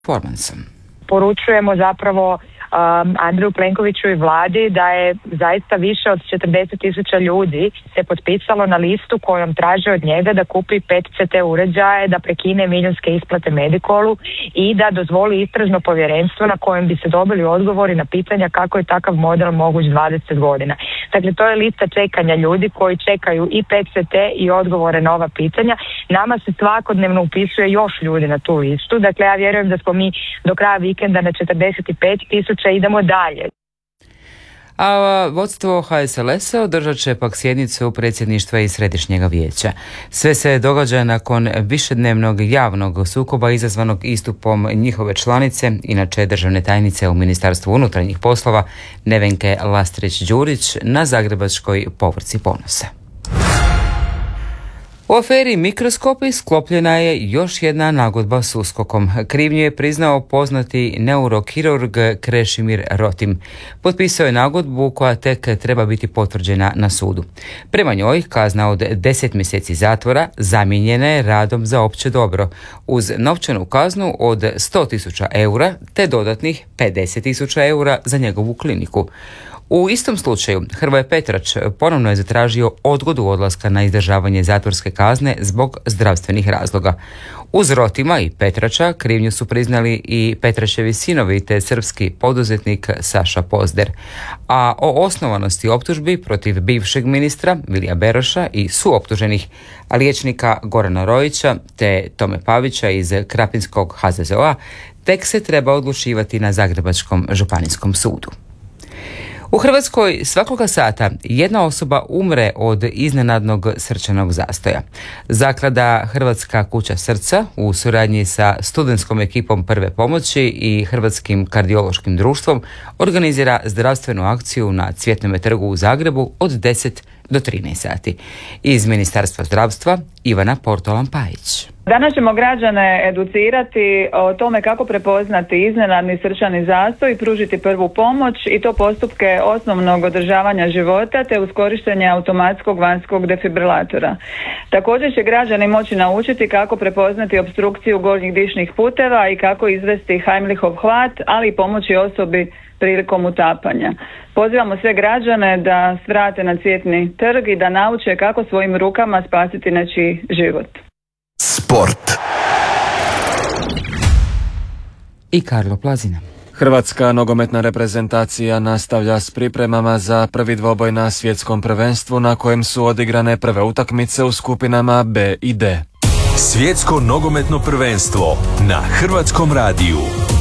performansom. Poručujemo zapravo Andreju Plenkoviću i vladi da je zaista više od 40,000 ljudi se potpisalo na listu kojom traže od njega da kupi PET-CT uređaje, da prekine milijunske isplate Medikolu i da dozvoli istražno povjerenstvo na kojem bi se dobili odgovori na pitanja kako je takav model moguć 20 godina. Dakle, to je lista čekanja ljudi koji čekaju i PET-CT i odgovore na ova pitanja. Nama se svakodnevno upisuje još ljudi na tu listu. Dakle, ja vjerujem da smo mi do kraja vikenda na 45,000. Idemo dalje. A vodstvo HSLS-a održat će pak sjednicu predsjedništva i središnjega vijeća. Sve se događa nakon višednevnog javnog sukoba izazvanog istupom njihove članice, inače državne tajnice u Ministarstvu unutarnjih poslova Nevenke Lastrić-Đurić na zagrebačkoj Povorci Ponosa. U aferi Mikroskopi sklopljena je još jedna nagodba s USKOK-om. Krivnju je priznao poznati neurokirurg Krešimir Rotim. Potpisao je nagodbu koja tek treba biti potvrđena na sudu. Prema njoj kazna od 10 mjeseci zatvora zamijenjena je radom za opće dobro, uz novčanu kaznu od 100.000 eura te dodatnih 50.000 eura za njegovu kliniku. U istom slučaju Hrvoje Petrač ponovno je zatražio odgodu odlaska na izdržavanje zatvorske kazne zbog zdravstvenih razloga. Uz Rotima i Petrača krivnju su priznali i Petračevi sinovi te srpski poduzetnik Saša Pozder. A o osnovanosti optužbi protiv bivšeg ministra Vilija Beroša i suoptuženih liječnika Gorana Rojića te Tome Pavića iz Krapinskog HZZO-a tek se treba odlučivati na Zagrebačkom županijskom sudu. U Hrvatskoj svakoga sata jedna osoba umre od iznenadnog srčanog zastoja. Zaklada Hrvatska kuća srca u suradnji sa studentskom ekipom prve pomoći i Hrvatskim kardiološkim društvom organizira zdravstvenu akciju na Cvjetnome trgu u Zagrebu od 10 do 13 sati. Iz Ministarstva zdravstva Ivana Portolan-Pajić. Danas ćemo građane educirati o tome kako prepoznati iznenadni srčani zastoj i pružiti prvu pomoć i to postupke osnovnog održavanja života te uz korištenje automatskog vanjskog defibrilatora. Također će građani moći naučiti kako prepoznati opstrukciju gornjih dišnih puteva i kako izvesti Heimlichov hlad, ali i pomoći osobi prilikom utapanja. Pozivamo sve građane da svrate na Cvjetni trg i da nauče kako svojim rukama spasiti nečiji život. Sport. I Karlo Plazina. Hrvatska nogometna reprezentacija nastavlja s pripremama za prvi dvoboj na svjetskom prvenstvu na kojem su odigrane prve utakmice u skupinama B i D. Svjetsko nogometno prvenstvo na Hrvatskom radiju.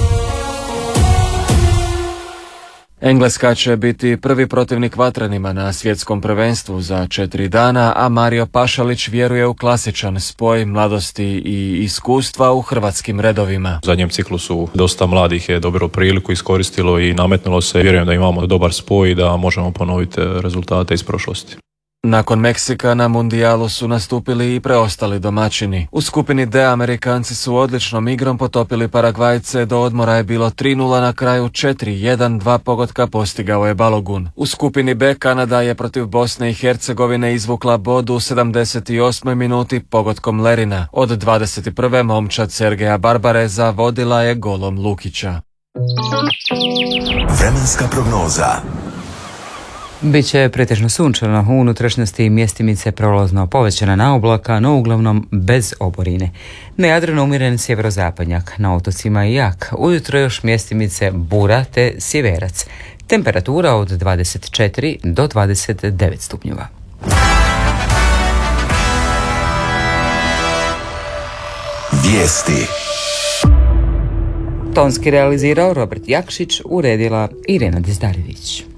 Engleska će biti prvi protivnik Vatrenima na svjetskom prvenstvu za 4 dana, a Mario Pašalić vjeruje u klasičan spoj mladosti i iskustva u hrvatskim redovima. U zadnjem ciklusu dosta mladih je dobro priliku iskoristilo i nametnulo se. Vjerujem da imamo dobar spoj i da možemo ponoviti rezultate iz prošlosti. Nakon Meksika na mundijalu su nastupili i preostali domaćini. U skupini D Amerikanci su odličnom igrom potopili Paragvajce, do odmora je bilo 3:0 na kraju 4-1, 2 pogotka postigao je Balogun. U skupini B Kanada je protiv Bosne i Hercegovine izvukla bod u 78. minuti pogotkom Lerina. Od 21. momčad Sergeja Barbareza vodila je golom Lukića. Vremenska prognoza. Biće pretežno sunčano, u unutrašnjosti mjestimice prolazno povećana na oblaka, no uglavnom bez oborine. Na Jadranu umjeren sjeverozapadnjak, na otocima i jak. Ujutro još mjestimice bura te sjeverac. Temperatura od 24 do 29 stupnjeva. Vijesti. Tonski realizirao Robert Jakšić, uredila Irena Dizdarević.